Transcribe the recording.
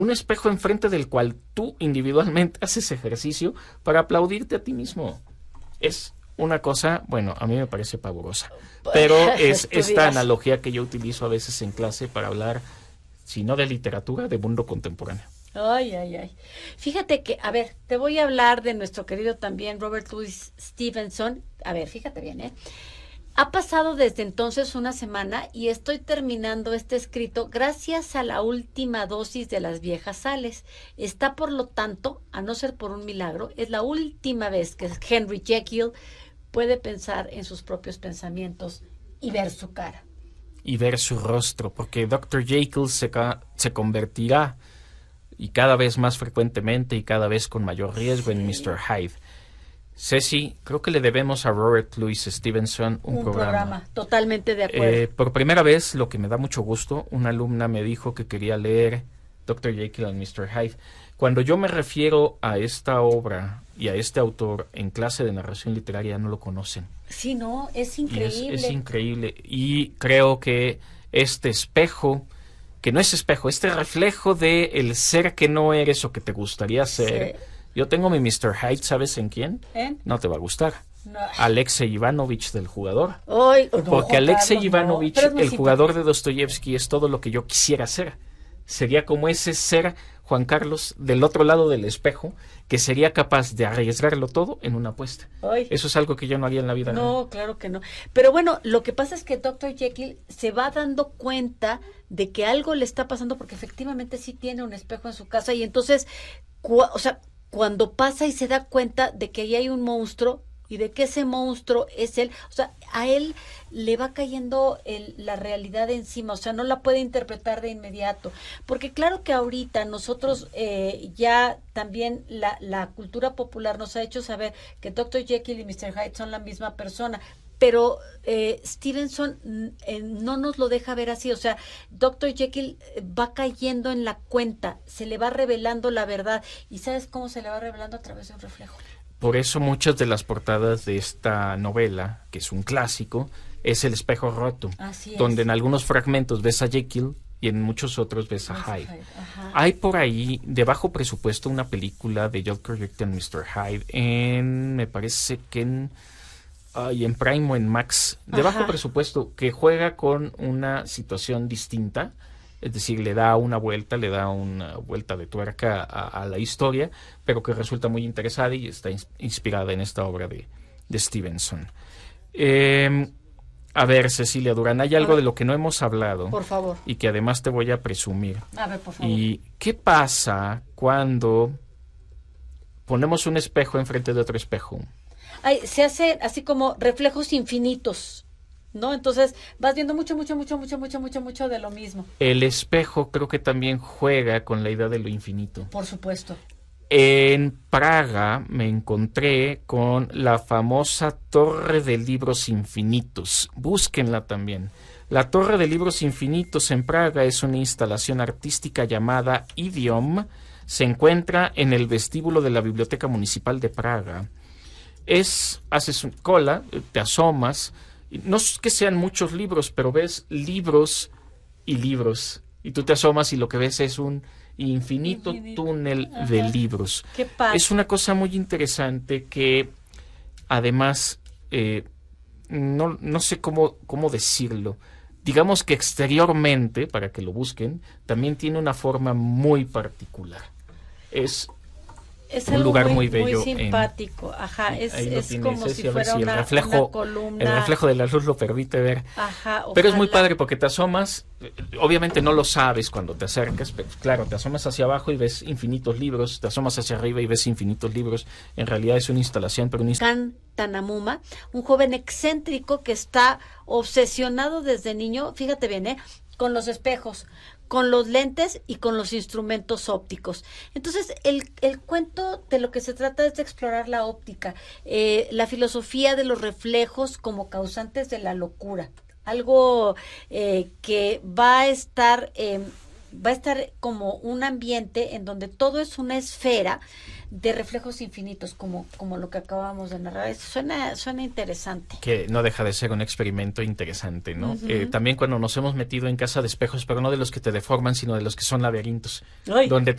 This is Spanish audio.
un espejo enfrente del cual tú individualmente haces ejercicio para aplaudirte a ti mismo. Es una cosa, bueno, a mí me parece pavorosa, pero es Tú esta dirás. analogía que yo utilizo a veces en clase para hablar, si no de literatura, de mundo contemporáneo. Ay, ay, ay. Fíjate que, a ver, te voy a hablar de nuestro querido también Robert Louis Stevenson. A ver, fíjate bien, ¿eh? Ha pasado desde entonces una semana y estoy terminando este escrito gracias a la última dosis de las viejas sales. Está, por lo tanto, a no ser por un milagro, es la última vez que Henry Jekyll puede pensar en sus propios pensamientos y ver su cara. Y ver su rostro, porque Dr. Jekyll se convertirá, y cada vez más frecuentemente y cada vez con mayor riesgo, en Mr. Hyde. Ceci, creo que le debemos a Robert Louis Stevenson un programa. Totalmente de acuerdo. Por primera vez, lo que me da mucho gusto, una alumna me dijo que quería leer Dr. Jekyll and Mr. Hyde. Cuando yo me refiero a esta obra y a este autor en clase de narración literaria, no lo conocen. Sí, no, es Y increíble. es increíble. Y creo que este espejo, que no es espejo, este reflejo de el ser que no eres o que te gustaría ser. Sí. Yo tengo mi Mr. Hyde, ¿sabes en quién? ¿Eh? No te va a gustar. No. Alexei Ivanovich, del jugador. Ay, no, Porque Juan Alexei Carlos, Ivanovich, pero es muy el simpático. jugador de Dostoyevsky, es todo lo que yo quisiera ser. Sería como ese ser, Juan Carlos, del otro lado del espejo, que sería capaz de arriesgarlo todo en una apuesta. Ay. Eso es algo que yo no haría en la vida real. No, claro que no. Pero bueno, lo que pasa es que Dr. Jekyll se va dando cuenta de que algo le está pasando porque efectivamente sí tiene un espejo en su casa y entonces, o sea, cuando pasa y se da cuenta de que ahí hay un monstruo y de que ese monstruo es él, o sea, a él le va cayendo la realidad encima, o sea, no la puede interpretar de inmediato, porque claro que ahorita nosotros ya también la cultura popular nos ha hecho saber que Dr. Jekyll y Mr. Hyde son la misma persona, pero Stevenson no nos lo deja ver así, o sea, Dr. Jekyll va cayendo en la cuenta, se le va revelando la verdad, y ¿sabes cómo se le va revelando? A través de un reflejo. Por eso muchas de las portadas de esta novela, que es un clásico, es el espejo roto, Así es. donde en algunos fragmentos ves a Jekyll y en muchos otros ves a Hyde. Hay por ahí, de bajo presupuesto, una película de Dr. Jekyll and Mr. Hyde me parece que en Prime o en Max, de bajo presupuesto, que juega con una situación distinta. Es decir, le da una vuelta de tuerca a la historia, pero que resulta muy interesada y está inspirada en esta obra de Stevenson. A ver, Cecilia Durán, hay algo de lo que no hemos hablado. Por favor. Y que además te voy a presumir. A ver, por favor. ¿Y qué pasa cuando ponemos un espejo enfrente de otro espejo? Ay, se hace así como reflejos infinitos, ¿no? Entonces vas viendo mucho de lo mismo. El espejo creo que también juega con la idea de lo infinito. Por supuesto. En Praga me encontré con la famosa Torre de Libros Infinitos. Búsquenla también. La Torre de Libros Infinitos en Praga es una instalación artística llamada Idiom. Se encuentra en el vestíbulo de la Biblioteca Municipal de Praga. Haces cola, te asomas. No es que sean muchos libros, pero ves libros y libros. Y tú te asomas y lo que ves es un infinito túnel de libros. Qué padre. Es una cosa muy interesante que además no sé cómo decirlo. Digamos que exteriormente, para que lo busquen, también tiene una forma muy particular. Es un lugar muy bello. Muy simpático. Ajá, es como si fuera una columna. El reflejo de la luz lo permite ver. Ajá, pero es muy padre porque te asomas, obviamente no lo sabes cuando te acercas, pero claro, te asomas hacia abajo y ves infinitos libros, te asomas hacia arriba y ves infinitos libros. En realidad es una instalación, pero Kan Tanamuma, un joven excéntrico que está obsesionado desde niño, fíjate bien, con los espejos, con los lentes y con los instrumentos ópticos. Entonces, el cuento de lo que se trata es de explorar la óptica, la filosofía de los reflejos como causantes de la locura. Algo que va a estar como un ambiente en donde todo es una esfera de reflejos infinitos, como lo que acabamos de narrar. Suena interesante. Que no deja de ser un experimento interesante, ¿no? También cuando nos hemos metido en casa de espejos, pero no de los que te deforman, sino de los que son laberintos, Ay. donde